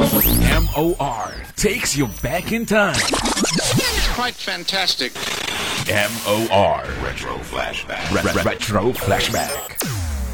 MOR takes you back in time. It's quite fantastic. MOR Retro Flashback. Retro Flashback.